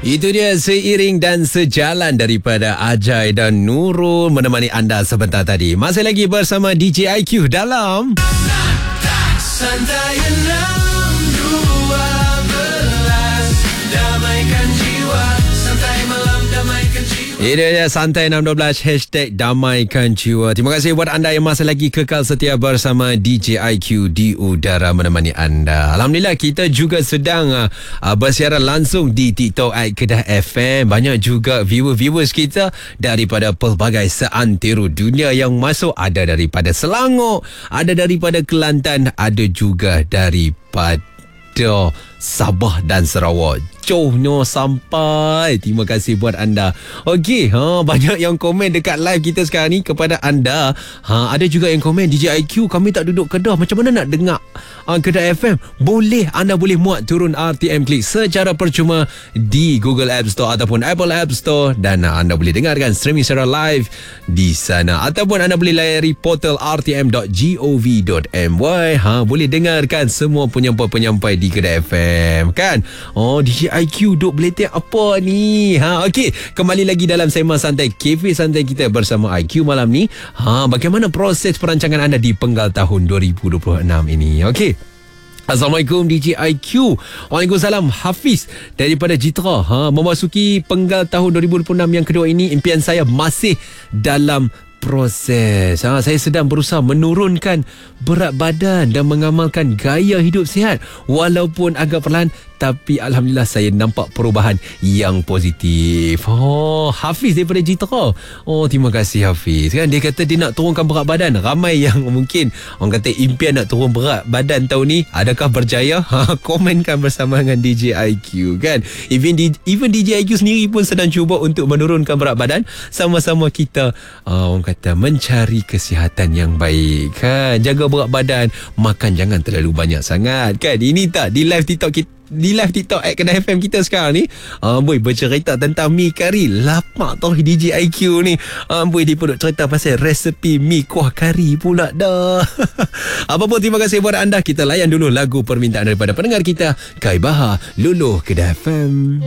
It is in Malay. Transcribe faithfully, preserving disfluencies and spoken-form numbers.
Itu dia seiring dan sejalan daripada Ajay dan Nurul menemani anda sebentar tadi. Masih lagi bersama D J I Q dalam Santai enam dua belas, damaikan jiwa. Santai malam, damaikan jiwa. Ini dia Santai enam dua belas, hashtag damaikan jiwa. Terima kasih buat anda yang masih lagi kekal setia bersama D J I Q di udara menemani anda. Alhamdulillah, kita juga sedang uh, bersiaran langsung di TikTok at Kedah F M. Banyak juga viewer-viewers kita daripada pelbagai seantero dunia yang masuk. Ada daripada Selangor, ada daripada Kelantan, ada juga daripada Sabah dan Sarawak. Jauhnya sampai. Terima kasih buat anda. Okey, ha, banyak yang komen dekat live kita sekarang ni kepada anda. Ha, ada juga yang komen, D J I Q, kami tak duduk Kedah, macam mana nak dengar uh, Kedah F M? Boleh, anda boleh muat turun R T M Click secara percuma di Google App Store ataupun Apple App Store, dan uh, anda boleh dengarkan streaming secara live di sana, ataupun anda boleh layari portal r t m dot gov dot my. Ha, boleh dengarkan semua penyampai-penyampai di Kedah F M kan. Oh, D J I Q duk beletek apa ni? Ha, okey, kembali lagi dalam sembang santai Cafe Santai kita bersama I Q malam ni. Ha, bagaimana proses perancangan anda di penggal tahun dua ribu dua puluh enam ini? Okey. Assalamualaikum D J I Q. Waalaikumsalam Hafiz daripada Jitra. Ha, memasuki penggal tahun dua ribu dua puluh enam yang kedua ini, impian saya masih dalam proses. Ha, saya sedang berusaha menurunkan berat badan dan mengamalkan gaya hidup sihat walaupun agak perlahan, tapi Alhamdulillah saya nampak perubahan yang positif. Oh, Hafiz daripada Jitra. Oh, terima kasih Hafiz. Kan dia kata dia nak turunkan berat badan. Ramai yang mungkin orang kata impian nak turun berat badan tahun ni. Adakah berjaya? Ha, komenkan bersama dengan D J I Q kan. Even D, even D J I Q sendiri pun sedang cuba untuk menurunkan berat badan. Sama-sama kita uh, orang kata mencari kesihatan yang baik kan. Jaga berat badan, makan jangan terlalu banyak sangat kan. Ini tak di live TikTok kita, di live TikTok at Kedah F M kita sekarang ni, Amboi bercerita tentang mi kari. Lapak tau D J I Q ni. Amboi dia pun cerita pasal resepi mi kuah kari pula dah. Apa pun, terima kasih buat anda. Kita layan dulu lagu permintaan daripada pendengar kita, Kai Bahar, Luluh Kedah F M.